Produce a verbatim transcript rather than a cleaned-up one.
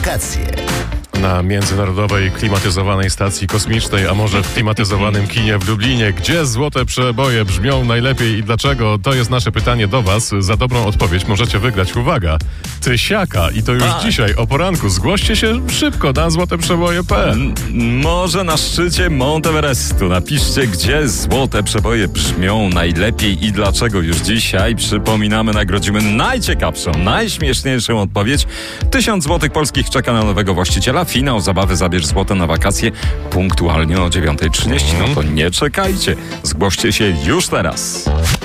wakacje. Na międzynarodowej klimatyzowanej stacji kosmicznej, a może w klimatyzowanym kinie w Lublinie. Gdzie złote przeboje brzmią najlepiej i dlaczego? To jest nasze pytanie do was. Za dobrą odpowiedź możecie wygrać, uwaga, tysiaka. I to już tak. dzisiaj o poranku. Zgłoście się szybko na złoteprzeboje kropka pe el. Może na szczycie Mount Everestu. Napiszcie, gdzie złote przeboje brzmią najlepiej i dlaczego. Już dzisiaj, przypominamy, nagrodzimy najciekawszą, najśmieszniejszą odpowiedź. Tysiąc złotych polskich czeka na nowego właściciela. Finał zabawy Zabierz Złote na wakacje punktualnie o dziewiąta trzydzieści. No to nie czekajcie. Zgłoście się już teraz.